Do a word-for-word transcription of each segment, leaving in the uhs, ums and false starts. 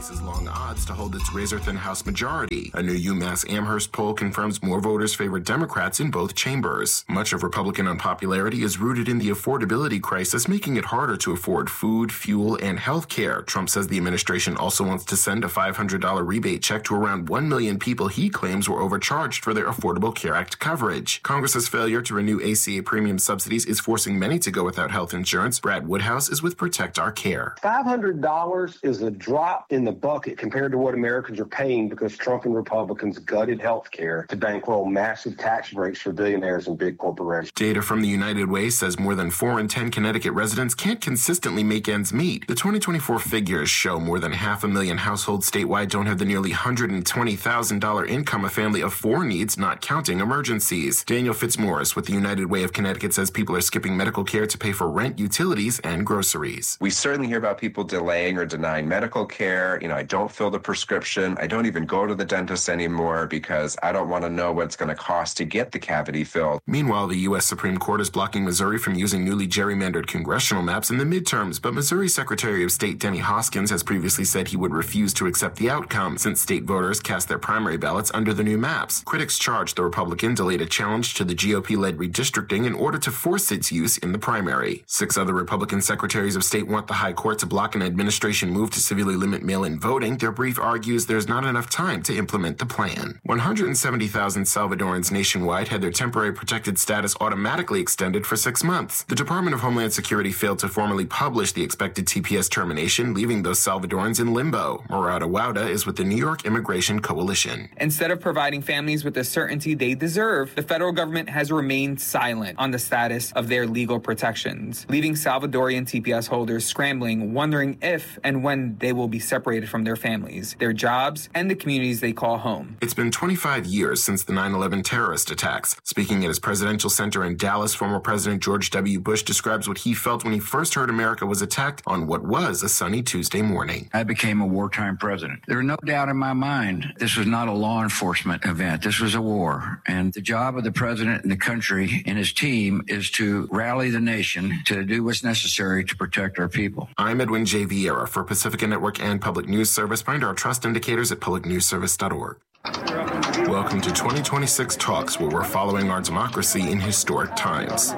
faces long odds to hold its razor-thin House majority. A new UMass Amherst poll confirms more voters favor Democrats in both chambers. Much of Republican unpopularity is rooted in the affordability crisis, making it harder to afford food, fuel, and health care. Trump says the administration also wants to send a five hundred dollars rebate check to around one million people he claims were overcharged for their Affordable Care Act coverage. Congress's failure to renew A C A premium subsidies is forcing many to go without health insurance. Brad Woodhouse is with Protect Our Care. five hundred dollars is a drop in the bucket compared to what Americans are paying because Trump and Republicans gutted health care to bankroll massive tax breaks for billionaires and big corporations. Data from the United Way says more than four in ten Connecticut residents can't consistently make ends meet. The twenty twenty-four figures show more than half a million households statewide don't have the nearly one hundred twenty thousand dollars income a family of four needs, not counting emergencies. Daniel Fitzmaurice with the United Way of Connecticut says people are skipping medical care to pay for rent, utilities, and groceries. We certainly hear about people delaying or denying medical care. You know, I don't fill the prescription. I don't even go to the dentist anymore because I don't want to know what it's going to cost to get the cavity filled. Meanwhile, the U S Supreme Court is blocking Missouri from using newly gerrymandered congressional maps in the midterms, but Missouri Secretary of State Denny Hoskins has previously said he would refuse to accept the outcome since state voters cast their primary ballots under the new maps. Critics charge the Republican delayed a challenge to the G O P-led redistricting in order to force its use in the primary. Six other Republican secretaries of state want the high court to block an administration move to severely limit mail-in voting. Their brief argues there's not enough time to implement the plan. one hundred seventy thousand Salvadorans nationwide had their temporary protected status automatically extended for six months. The Department of Homeland Security failed to formally publish the expected T P S termination, leaving those Salvadorans in limbo. Murata Wauda is with the New York Immigration Coalition. Instead of providing families with the certainty they deserve, the federal government has remained silent on the status of their legal protections, leaving Salvadorian T P S holders scrambling, wondering if and when they will be separated from their families, their jobs, and the communities they call home. It's been twenty-five years since the nine eleven terrorist attacks. Speaking at his presidential center in Dallas, former President George W. Bush describes what he felt when he first heard America was attacked on what was a sunny Tuesday morning. I became a wartime president. There was no doubt in my mind this was not a law enforcement event. This was a war. And the job of the president and the country and his team is to rally the nation to do what's necessary to protect our people. I'm Edwin J. Vieira for Pacifica Network and Public News Service. Find our trust indicators at public news service dot org. Welcome to twenty twenty-six Talks, where we're following our democracy in historic times.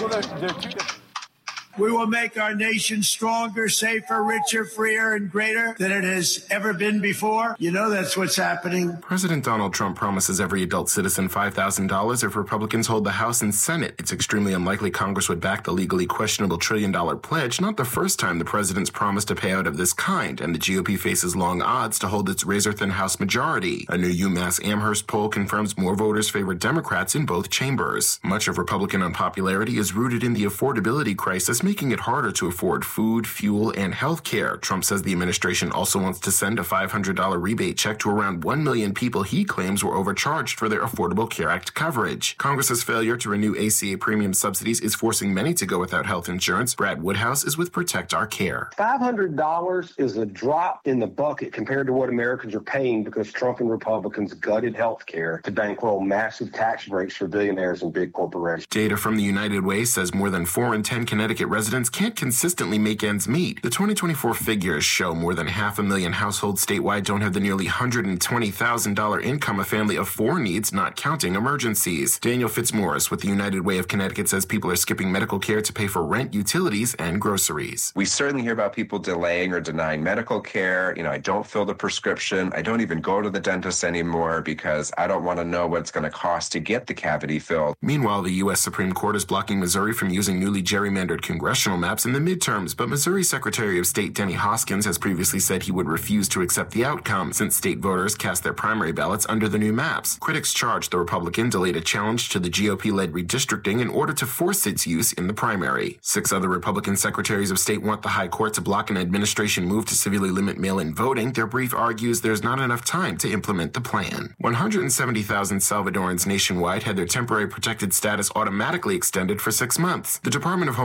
We will make our nation stronger, safer, richer, freer, and greater than it has ever been before. You know that's what's happening. President Donald Trump promises every adult citizen five thousand dollars if Republicans hold the House and Senate. It's extremely unlikely Congress would back the legally questionable trillion-dollar pledge. Not the first time the president's promised a payout of this kind, and the G O P faces long odds to hold its razor-thin House majority. A new UMass Amherst poll confirms more voters favor Democrats in both chambers. Much of Republican unpopularity is rooted in the affordability crisis, making it harder to afford food, fuel, and health care. Trump says the administration also wants to send a five hundred dollars rebate check to around one million people he claims were overcharged for their Affordable Care Act coverage. Congress's failure to renew A C A premium subsidies is forcing many to go without health insurance. Brad Woodhouse is with Protect Our Care. five hundred dollars is a drop in the bucket compared to what Americans are paying because Trump and Republicans gutted health care to bankroll massive tax breaks for billionaires and big corporations. Data from the United Way says more than four in ten Connecticut residents can't consistently make ends meet. The twenty twenty-four figures show more than half a million households statewide don't have the nearly one hundred twenty thousand dollars income a family of four needs, not counting emergencies. Daniel Fitzmaurice with the United Way of Connecticut says people are skipping medical care to pay for rent, utilities, and groceries. We certainly hear about people delaying or denying medical care. You know, I don't fill the prescription. I don't even go to the dentist anymore because I don't want to know what it's going to cost to get the cavity filled. Meanwhile, the U S Supreme Court is blocking Missouri from using newly gerrymandered congressional maps in the midterms, but Missouri Secretary of State Denny Hoskins has previously said he would refuse to accept the outcome since state voters cast their primary ballots under the new maps. Critics charge the Republican delayed a challenge to the G O P-led redistricting in order to force its use in the primary. Six other Republican secretaries of state want the high court to block an administration move to severely limit mail-in voting. Their brief argues there's not enough time to implement the plan. one hundred seventy thousand Salvadorans nationwide had their temporary protected status automatically extended for six months. The Department of Homeland Security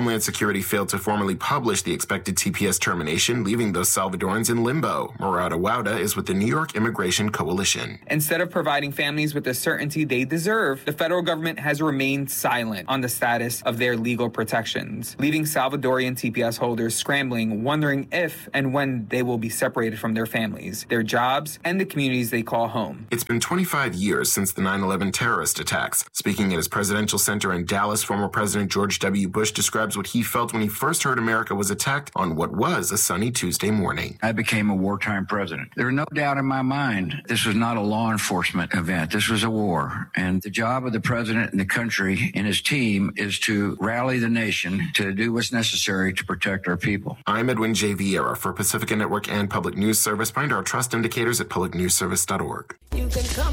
Security failed to formally publish the expected T P S termination, leaving those Salvadorans in limbo. Murata Wauda is with the New York Immigration Coalition. Instead of providing families with the certainty they deserve, the federal government has remained silent on the status of their legal protections, leaving Salvadorian T P S holders scrambling, wondering if and when they will be separated from their families, their jobs, and the communities they call home. It's been twenty-five years since the nine eleven terrorist attacks. Speaking at his presidential center in Dallas, former President George W. Bush describes what he felt when he first heard America was attacked on what was a sunny Tuesday morning. I became a wartime president. There was no doubt in my mind this was not a law enforcement event. This was a war. And the job of the president and the country and his team is to rally the nation to do what's necessary to protect our people. I'm Edwin J. Vieira for Pacifica Network and Public News Service. Find our trust indicators at public news service dot org. You can come